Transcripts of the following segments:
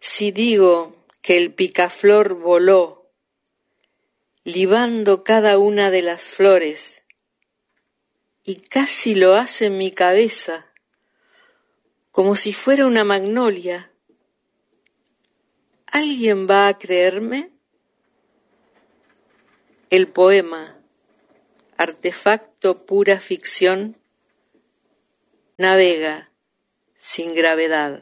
Si digo que el picaflor voló, libando cada una de las flores, y casi lo hace en mi cabeza, como si fuera una magnolia, ¿alguien va a creerme? El poema, artefacto pura ficción, navega sin gravedad.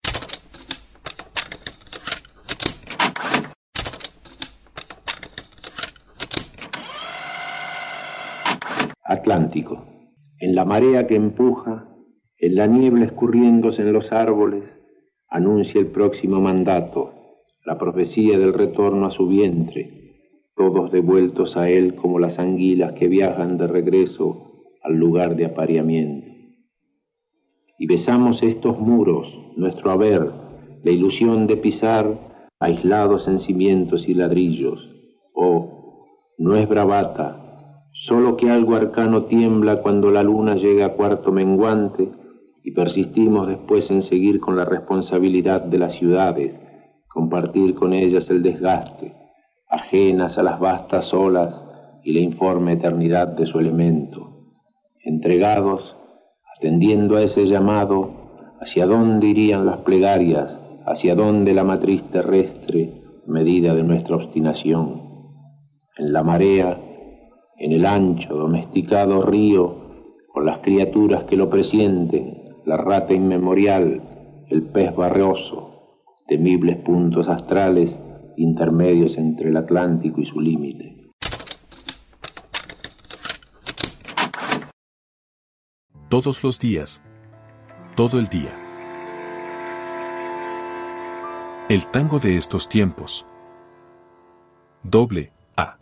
Atlántico. En la marea que empuja, en la niebla escurriéndose en los árboles, anuncia el próximo mandato, la profecía del retorno a su vientre, todos devueltos a él como las anguilas que viajan de regreso al lugar de apareamiento. Y besamos estos muros, nuestro haber, la ilusión de pisar, aislados en cimientos y ladrillos. Oh, no es bravata, solo que algo arcano tiembla cuando la luna llega a cuarto menguante y persistimos después en seguir con la responsabilidad de las ciudades, compartir con ellas el desgaste, ajenas a las vastas olas y la informe eternidad de su elemento, entregados, atendiendo a ese llamado, hacia dónde irían las plegarias, hacia dónde la matriz terrestre, medida de nuestra obstinación. En la marea, en el ancho, domesticado río, con las criaturas que lo presienten, la rata inmemorial, el pez barroso, temibles puntos astrales, intermedios entre el Atlántico y su límite. Todos los días, todo el día. El tango de estos tiempos. Doble A.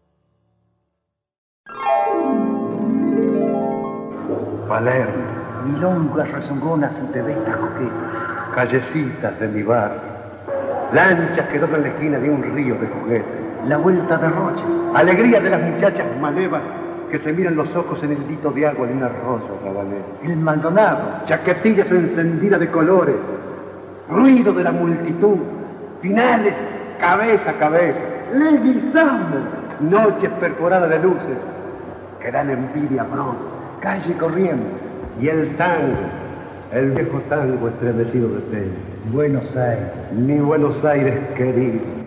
Palermo, milongas rezongonas y tebetas coquetas, callecitas de mi barrio, lanchas que doblan la esquina de un río de juguete, la vuelta de Rocha, alegría de las muchachas malevas que se miran los ojos en el dito de agua de un arroyo rabanero, el Maldonado, chaquetillas encendidas de colores, ruido de la multitud, finales cabeza a cabeza, Leviatán, noches perforadas de luces que dan envidia pronto, calle corriendo, y el tango, el viejo tango estremecido de pena. Buenos Aires, mi Buenos Aires querido.